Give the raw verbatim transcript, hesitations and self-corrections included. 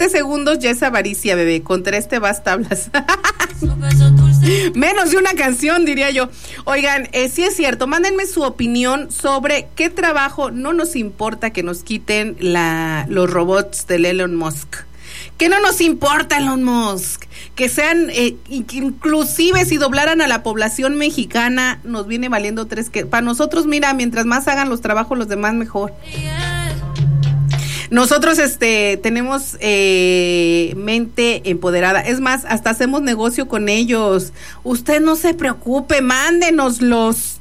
segundos ya es avaricia, bebé. Con tres te vas tablas. Menos de una canción, diría yo. Oigan, eh, sí es cierto, mándenme su opinión sobre qué trabajo no nos importa que nos quiten la, los robots del Elon Musk. Que no nos importa Elon Musk. Que sean, eh, inclusive si doblaran a la población mexicana, nos viene valiendo tres que... Para nosotros, mira, mientras más hagan los trabajos los demás, mejor. Nosotros este tenemos eh, mente empoderada. Es más, hasta hacemos negocio con ellos. Usted no se preocupe, mándenoslos.